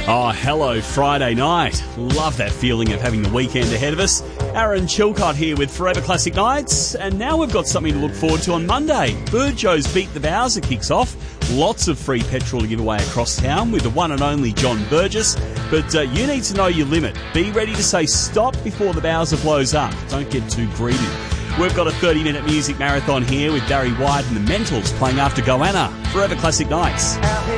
Oh, hello, Friday night. Love that feeling of having the weekend ahead of us. Aaron Chilcott here with Forever Classic Nights, and now we've got something to look forward to on Monday. Burjo's Beat the Bowser kicks off. Lots of free petrol to give away across town with the one and only John Burgess. But you need to know your limit. Be ready to say stop before the Bowser blows up. Don't get too greedy. We've got a 30-minute music marathon here with Barry White and the Mentals playing after Goanna. Forever Classic Nights.